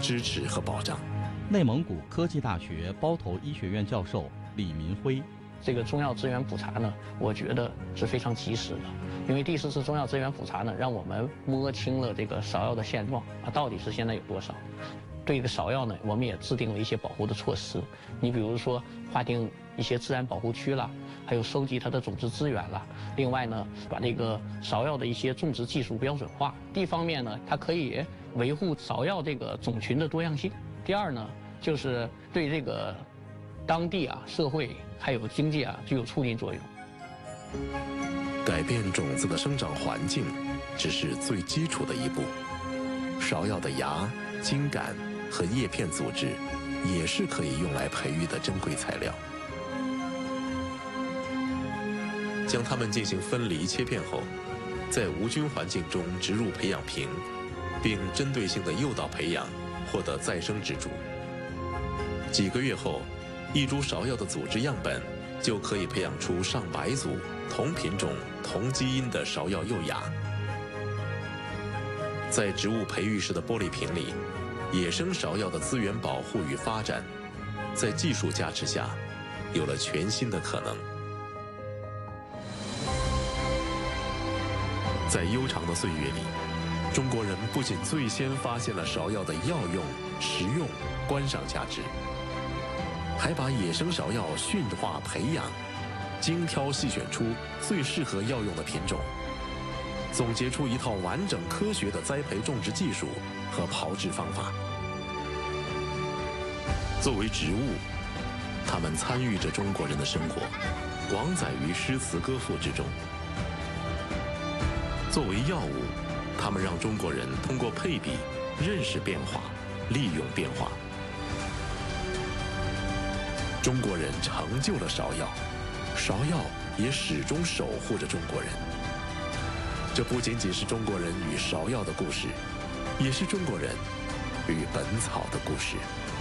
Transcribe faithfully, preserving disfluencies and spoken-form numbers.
支持和保障。 内蒙古科技大学包头医学院教授李民辉。 这个中药资源普查呢，我觉得是非常及时的，因为第四次中药资源普查呢，让我们摸清了这个芍药的现状啊，到底是现在有多少。对这个芍药呢，我们也制定了一些保护的措施，你比如说划定一些自然保护区啦，还有收集它的种植资源啦。另外呢，把这个芍药的一些种植技术标准化。第一方面呢，它可以维护芍药这个种群的多样性；第二呢，就是对这个当地啊、社会还有经济啊具有促进作用。 改变种子的生长环境，只是最基础的一步。芍药的芽、茎秆和叶片组织，也是可以用来培育的珍贵材料。将它们进行分离切片后，在无菌环境中植入培养瓶，并针对性的诱导培养，获得再生植株。几个月后，一株芍药的组织样本就可以培养出上百组同品种、同基因的芍药幼芽。在植物培育时的玻璃瓶里，野生芍药的资源保护与发展，在技术加持下，有了全新的可能。在悠长的岁月里，中国人不仅最先发现了芍药的药用、食用、观赏价值，还把野生芍药驯化培养，精挑细选出最适合药用的品种，总结出一套完整科学的栽培种植技术和炮制方法。作为植物，它们参与着中国人的生活，广载于诗词歌赋之中。作为药物，它们让中国人通过配比认识变化，利用变化。中国人成就了芍药，芍药也始终守护着中国人。这不仅仅是中国人与芍药的故事，也是中国人与本草的故事。